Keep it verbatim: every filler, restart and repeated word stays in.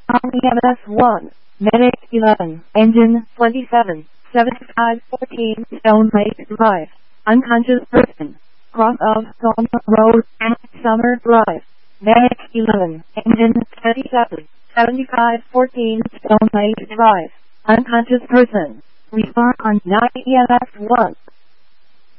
Tom E M S one, Medic eleven, Engine twenty-seven, seventy-five fourteen, Stone Lake Drive, unconscious person, cross of Soma Road, and Summer Drive, Medic eleven, Engine twenty-seven, seventy-five fourteen, Stone Lake Drive, unconscious person, respond on nine E M S one.